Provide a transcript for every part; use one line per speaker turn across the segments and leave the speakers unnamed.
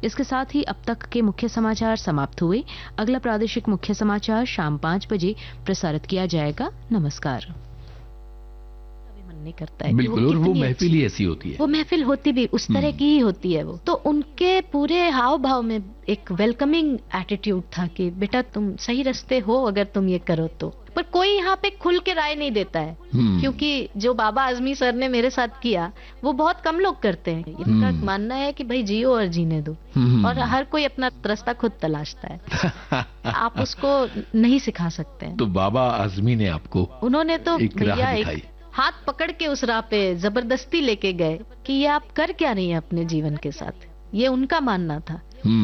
इसके साथ ही अब तक के मुख्य समाचार समाप्त हुए। अगला प्रादेशिक मुख्य समाचार शाम 5 बजे प्रसारित किया जाएगा। नमस्कार। नहीं करता है
बिल्कुल, और वो महफिल ही ऐसी होती है।
वो महफिल होती भी उस तरह की ही होती है। वो तो उनके पूरे हाव भाव में एक वेलकमिंग एटीट्यूड था कि बेटा तुम सही रास्ते हो अगर तुम ये करो तो। पर कोई यहाँ पे खुल के राय नहीं देता है, क्योंकि जो बाबा आजमी सर ने मेरे साथ किया वो बहुत कम लोग करते हैं। इनका मानना है कि भाई जियो और जीने दो, और हर कोई अपना रास्ता खुद तलाशता है। आप उसको नहीं सिखा सकते हैं।
तो बाबा आजमी ने आपको,
उन्होंने तो भैया एक हाथ पकड़ के उस राह पे जबरदस्ती लेके गए कि ये आप कर क्या रही हैं अपने जीवन के साथ, ये उनका मानना था।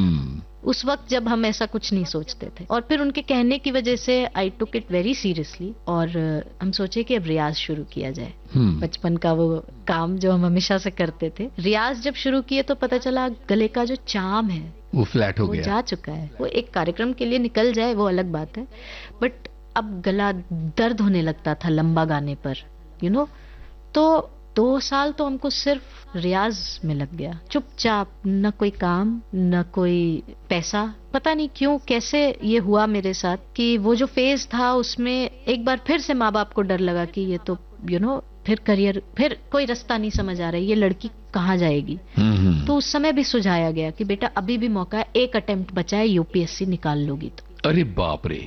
उस वक्त जब हम ऐसा कुछ नहीं सोचते थे, और फिर उनके कहने की वजह से आई टुक इट वेरी सीरियसली, और हम सोचे कि अब रियाज शुरू किया जाए। बचपन का वो काम जो हम हमेशा से करते थे, रियाज जब शुरू किए तो पता चला गले का जो चार्म है
वो फ्लैट हो गया,
जा चुका है। वो एक कार्यक्रम के लिए निकल जाए वो अलग बात है, बट अब गला दर्द होने लगता था लंबा गाने पर, यू नो। तो 2 साल तो हमको सिर्फ रियाज में लग गया, चुपचाप, न कोई काम न कोई पैसा। पता नहीं क्यों कैसे ये हुआ मेरे साथ कि वो जो फेज था उसमें एक बार फिर से माँ बाप को डर लगा कि ये तो फिर करियर, फिर कोई रास्ता नहीं समझ आ रहा है, ये लड़की कहाँ जाएगी। तो उस समय भी सुझाया गया कि बेटा अभी भी मौका है, एक अटेम्प्ट बचा है, यूपीएससी निकाल लोगी तो।
अरे बाप रे।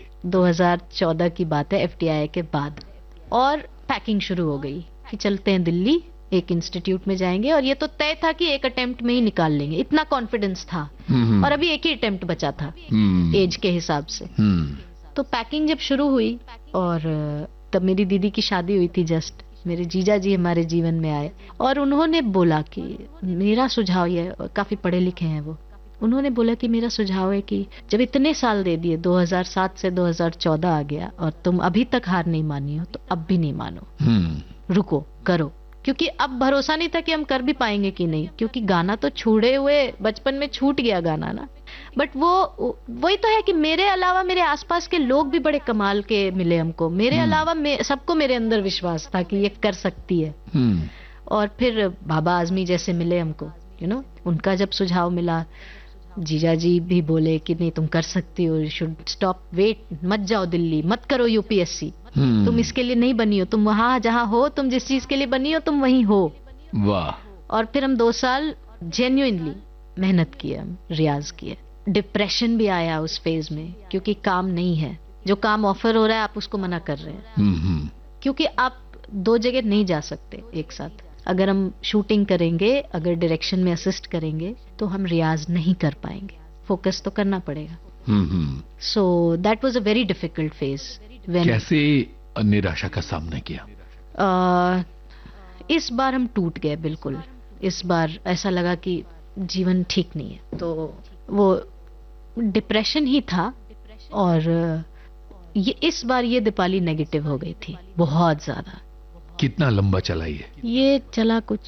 2014 की बात है, एफटीआई के बाद। और पैकिंग शुरू हो गई कि चलते हैं दिल्ली, एक इंस्टीट्यूट में जाएंगे, और ये तो तय था कि एक अटेम्प्ट में ही निकाल लेंगे, इतना कॉन्फिडेंस था। और अभी एक ही अटेम्प्ट बचा था एज के हिसाब से। तो पैकिंग जब शुरू हुई, और तब मेरी दीदी की शादी हुई थी जस्ट, मेरे जीजा जी हमारे जीवन में आए, और उन्होंने बोला कि मेरा सुझाव ये, काफी पढ़े लिखे हैं वो, उन्होंने बोला कि मेरा सुझाव है कि जब इतने साल दे दिए, 2007 से 2014 आ गया और तुम अभी तक हार नहीं मानी हो, तो अब भी नहीं मानो, रुको, करो। क्योंकि अब भरोसा नहीं था कि हम कर भी पाएंगे कि नहीं, क्योंकि गाना तो छूटे हुए बचपन में छूट गया गाना ना। बट वही तो है कि मेरे अलावा मेरे आसपास के लोग भी बड़े कमाल के मिले हमको, मेरे अलावा सबको मेरे अंदर विश्वास था कि ये कर सकती है। और फिर बाबा आजमी जैसे मिले हमको, उनका जब सुझाव मिला, जीजा जी भी बोले कि नहीं तुम कर सकती हो, शुड स्टॉप, वेट, मत जाओ दिल्ली, मत करो यूपीएससी, तुम इसके लिए नहीं बनी हो, तुम वहां जहां हो, तुम जिस चीज के लिए बनी हो तुम वहीं हो।
वाह।
और फिर हम 2 साल जेन्युइनली मेहनत किए, हम रियाज किए। डिप्रेशन भी आया उस फेज में, क्योंकि काम नहीं है, जो काम ऑफर हो रहा है आप उसको मना कर रहे हैं, क्योंकि आप 2 जगह नहीं जा सकते एक साथ। अगर हम शूटिंग करेंगे, अगर डायरेक्शन में असिस्ट करेंगे, तो हम रियाज नहीं कर पाएंगे, फोकस तो करना पड़ेगा। So that was a very difficult phase.
कैसे निराशा का सामना किया?
इस बार हम टूट गए बिल्कुल। इस बार ऐसा लगा कि जीवन ठीक नहीं है, तो वो डिप्रेशन ही था। और इस बार ये दीपाली नेगेटिव हो गई थी बहुत ज्यादा।
कितना लंबा चला
ये चला कुछ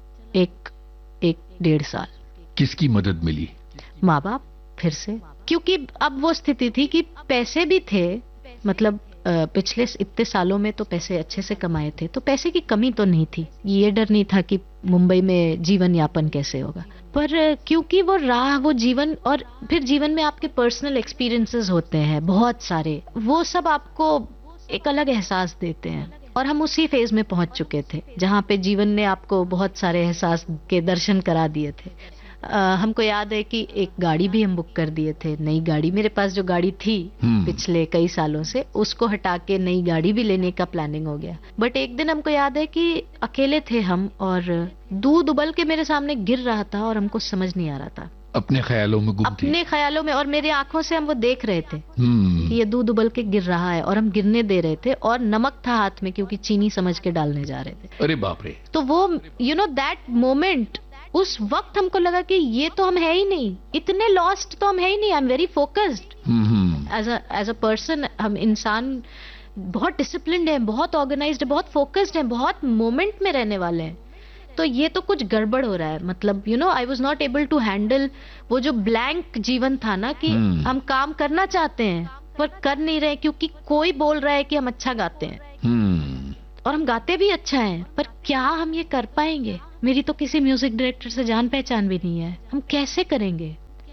1-1.5 साल।
किसकी मदद मिली?
माँ बाप फिर से, क्योंकि अब वो स्थिति थी कि पैसे भी थे, मतलब पिछले इतने सालों में तो पैसे अच्छे से कमाए थे, तो पैसे की कमी तो नहीं थी। ये डर नहीं था कि मुंबई में जीवन यापन कैसे होगा, पर क्योंकि वो राह, वो जीवन, और फिर जीवन में आपके पर्सनल एक्सपीरियंसेस होते हैं बहुत सारे, वो सब आपको एक अलग एहसास देते हैं। और हम उसी फेज में पहुंच चुके थे जहां पे जीवन ने आपको बहुत सारे एहसास के दर्शन करा दिए थे। हमको याद है कि एक गाड़ी भी हम बुक कर दिए थे, नई गाड़ी। मेरे पास जो गाड़ी थी पिछले कई सालों से, उसको हटा के नई गाड़ी भी लेने का प्लानिंग हो गया। बट एक दिन हमको याद है कि अकेले थे हम, और दूध उबल के मेरे सामने गिर रहा था और हमको समझ नहीं आ रहा था।
अपने ख्यालों में गुम थे।
अपने ख्यालों में, और मेरी आंखों से हम वो देख रहे थे कि ये दूध उबल के गिर रहा है, और हम गिरने दे रहे थे, और नमक था हाथ में क्योंकि चीनी समझ के डालने जा रहे थे।
अरे बाप रे।
तो वो दैट मोमेंट, उस वक्त हमको लगा कि ये तो हम है ही नहीं, इतने लॉस्ट तो हम है ही नहीं। I am very focused as a person. हम इंसान बहुत डिसिप्लिन्ड है, बहुत ऑर्गेनाइज्ड है, बहुत फोकस्ड है, बहुत मोमेंट में रहने वाले हैं। तो ये तो कुछ गड़बड़ हो रहा है, मतलब I was not able to handle वो जो ब्लैंक जीवन था ना, कि हम काम करना चाहते हैं पर कर नहीं रहे, क्योंकि कोई बोल रहा है कि हम अच्छा गाते हैं, और हम गाते भी अच्छा है, पर क्या हम ये कर पाएंगे? मेरी तो किसी म्यूजिक डायरेक्टर से जान पहचान भी नहीं है, हम कैसे करेंगे?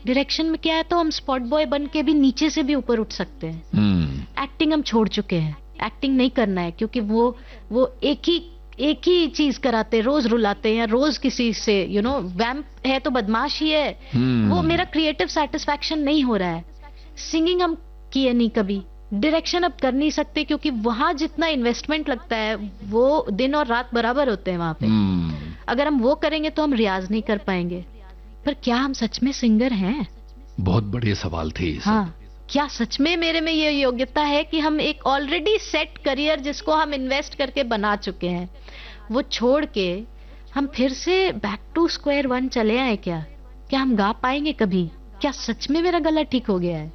डायरेक्शन में क्या है तो हम स्पॉट बॉय बन के भी नीचे से भी ऊपर उठ सकते हैं। एक्टिंग हम छोड़ चुके हैं, एक्टिंग नहीं करना है, क्योंकि वो एक ही चीज कराते, रोज रुलाते हैं, रोज किसी से वैम्प है तो बदमाश ही है। वो मेरा क्रिएटिव सेटिस्फैक्शन नहीं हो रहा है। सिंगिंग हम किए नहीं कभी, डायरेक्शन अब कर नहीं सकते, क्योंकि वहां जितना इन्वेस्टमेंट लगता है वो दिन और रात बराबर होते हैं वहां पे। अगर हम वो करेंगे तो हम रियाज नहीं कर पाएंगे। पर क्या हम सच में सिंगर हैं?
बहुत बड़े सवाल थे ये सब।
हाँ, क्या सच में मेरे में ये योग्यता है कि हम एक ऑलरेडी सेट करियर जिसको हम इन्वेस्ट करके बना चुके हैं, वो छोड़ के हम फिर से बैक टू स्क्वायर वन चले आए? क्या हम गा पाएंगे कभी? क्या सच में मेरा गला ठीक हो गया है?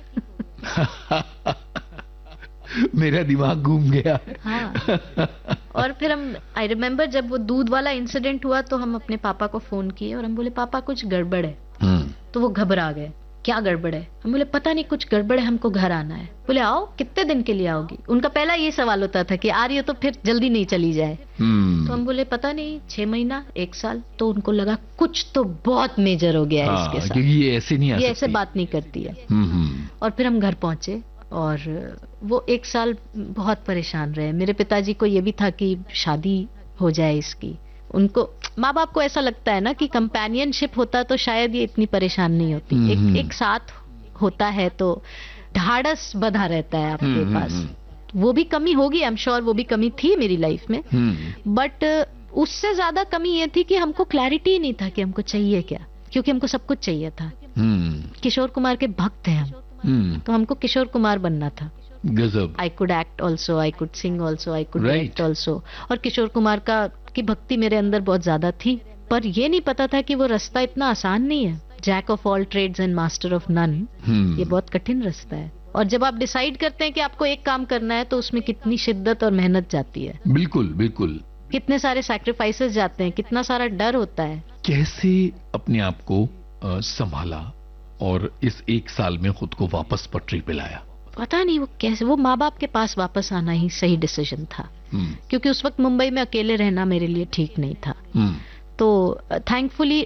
मेरा दिमाग घूम गया है।
हाँ। और फिर आई रिमेम्बर जब वो दूध वाला इंसिडेंट हुआ तो हम अपने पापा को फोन किए और हम बोले पापा कुछ गड़बड़ है। तो वो घबरा गए, क्या गड़बड़ है? हम बोले पता नहीं कुछ गड़बड़ है, हमको घर आना है। बोले आओ, कितने दिन के लिए आओगी? उनका पहला ये सवाल होता था कि आ रही हो तो फिर जल्दी नहीं चली जाए। तो हम बोले पता नहीं 6 महीना 1 साल। तो उनको लगा कुछ तो बहुत मेजर हो गया है इसके साथ,
क्योंकि ये ऐसे नहीं आ सकती,
ये ऐसे बात नहीं करती है। और फिर हम घर पहुंचे और वो 1 साल बहुत परेशान रहे। मेरे पिताजी को ये भी था कि शादी हो जाए इसकी। उनको, माँ बाप को ऐसा लगता है ना कि कंपेनियनशिप होता तो शायद ये इतनी परेशान नहीं होती। एक साथ होता है तो ढाढ़स बंधा रहता है आपके पास। वो भी कमी होगी, आई एम श्योर वो भी कमी थी मेरी लाइफ में। बट उससे ज्यादा कमी ये थी कि हमको क्लैरिटी नहीं था कि हमको चाहिए क्या, क्योंकि हमको सब कुछ चाहिए था। किशोर कुमार के भक्त हैं हम, तो हमको किशोर कुमार बनना था।
गजब।
I could act also, I could sing also, I could direct also. और किशोर कुमार की भक्ति मेरे अंदर बहुत ज्यादा थी। पर ये नहीं पता था कि वो रास्ता इतना आसान नहीं है। Jack of all trades and master of none, ये बहुत कठिन रास्ता है। और जब आप डिसाइड करते हैं कि आपको एक काम करना है तो उसमें कितनी शिद्दत और मेहनत जाती है।
बिल्कुल बिल्कुल।
कितने सारे सैक्रिफाइसेस जाते हैं, कितना सारा डर होता है।
कैसे अपने आप को संभाला और इस 1 साल में खुद को वापस पटरी पे लाया?
पता नहीं वो कैसे, वो माँ बाप के पास वापस आना ही सही डिसीजन था। क्योंकि उस वक्त मुंबई में अकेले रहना मेरे लिए ठीक नहीं था। तो थैंकफुली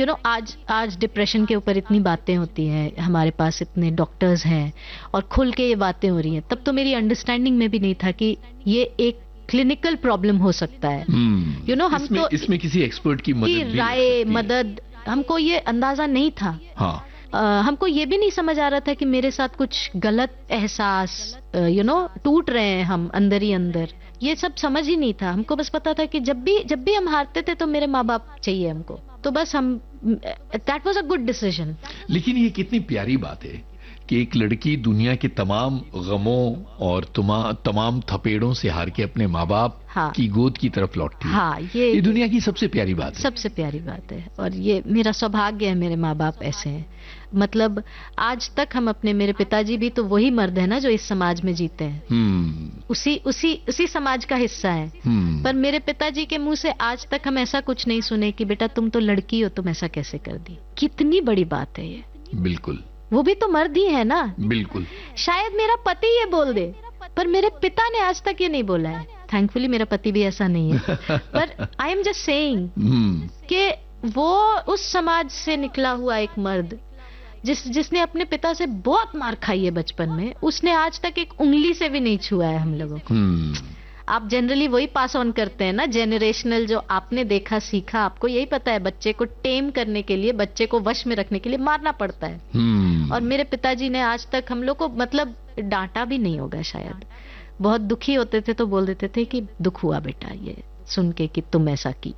आज डिप्रेशन के ऊपर इतनी बातें होती हैं, हमारे पास इतने डॉक्टर्स हैं और खुल के ये बातें हो रही हैं। तब तो मेरी अंडरस्टैंडिंग में भी नहीं था कि ये एक क्लिनिकल प्रॉब्लम हो सकता है। हम तो
इसमें किसी एक्सपर्ट की
मदद हमको ये अंदाजा नहीं था।
हाँ।
हमको ये भी नहीं समझ आ रहा था कि मेरे साथ कुछ गलत एहसास टूट रहे हैं हम अंदर ही अंदर। ये सब समझ ही नहीं था। हमको बस पता था कि जब भी हम हारते थे तो मेरे माँ बाप चाहिए हमको, तो बस that was a good decision.
लेकिन ये कितनी प्यारी बात है कि एक लड़की दुनिया के तमाम गमों और तमाम थपेड़ों से हार के अपने माँ बाप की गोद की तरफ लौटती है।
हाँ,
ये दुनिया की सबसे प्यारी बात है।
सबसे प्यारी बात है। और ये मेरा सौभाग्य है, मेरे माँ बाप ऐसे हैं। मतलब आज तक हम मेरे पिताजी भी तो वही मर्द है ना जो इस समाज में जीते हैं। उसी समाज का हिस्सा है। पर मेरे पिताजी के मुंह से आज तक हम ऐसा कुछ नहीं सुने कि बेटा तुम तो लड़की हो, तुम ऐसा कैसे कर दी। कितनी बड़ी बात है ये।
बिल्कुल।
वो भी तो मर्द ही है ना।
बिल्कुल।
शायद मेरा पति ये बोल दे, पर मेरे पिता ने आज तक ये नहीं बोला है। थैंकफुली मेरा पति भी ऐसा नहीं है। पर आई एम जस्ट सेइंग कि वो उस समाज से निकला हुआ एक मर्द जिसने अपने पिता से बहुत मार खाई है बचपन में, उसने आज तक एक उंगली से भी नहीं छुआ है हम लोगों को। आप जनरली वही पास ऑन करते हैं ना, जेनरेशनल, जो आपने देखा सीखा। आपको यही पता है बच्चे को टेम करने के लिए, बच्चे को वश में रखने के लिए मारना पड़ता है। और मेरे पिताजी ने आज तक हम लोग को मतलब डांटा भी नहीं होगा शायद। बहुत दुखी होते थे तो बोल देते थे कि दुख हुआ बेटा ये सुन के कि तुम ऐसा की,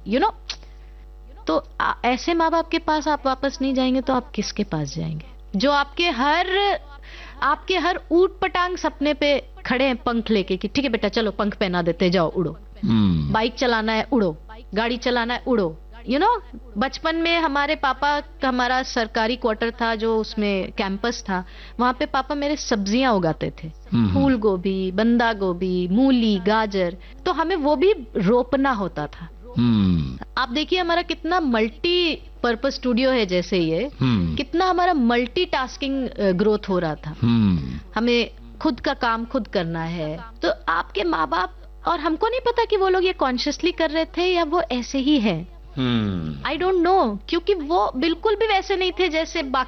तो ऐसे माँ बाप के पास आप वापस नहीं जाएंगे तो आप किसके पास जाएंगे, जो आपके हर ऊट पटांग सपने पे खड़े हैं पंख लेके कि ठीक है बेटा चलो पंख पहना देते, जाओ उड़ो। बाइक चलाना है उड़ो, गाड़ी चलाना है उड़ो। बचपन में हमारे पापा का, हमारा सरकारी क्वार्टर था जो उसमें कैंपस था, वहां पे पापा मेरे सब्जियां उगाते थे, फूल गोभी, बंदा गोभी, मूली, गाजर। तो हमें वो भी रोपना होता था। आप देखिए हमारा कितना मल्टी पर्पस स्टूडियो है, जैसे ये कितना हमारा मल्टी टास्किंग ग्रोथ हो रहा था। हमें खुद का काम खुद करना है। तो आपके माँ बाप, और हमको नहीं पता कि वो लोग ये कॉन्शियसली कर रहे थे या वो ऐसे ही है। आई डोंट नो, क्योंकि वो बिल्कुल भी वैसे नहीं थे जैसे